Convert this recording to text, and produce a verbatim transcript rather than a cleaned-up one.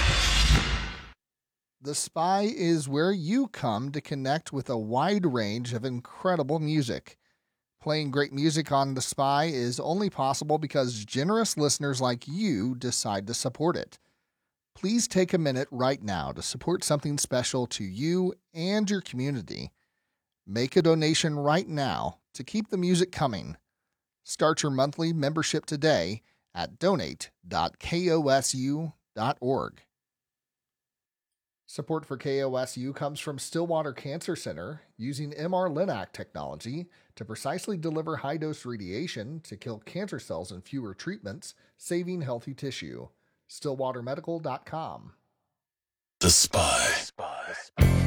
The Spy is where you come to connect with a wide range of incredible music. Playing great music on The Spy is only possible because generous listeners like you decide to support it. Please take a minute right now to support something special to you and your community. Make a donation right now to keep the music coming. Start your monthly membership today at donate dot kosu dot org. Support for K O S U comes from Stillwater Cancer Center, using M R Linac technology to precisely deliver high-dose radiation to kill cancer cells in fewer treatments, saving healthy tissue. stillwater medical dot com. The Spy. The Spy.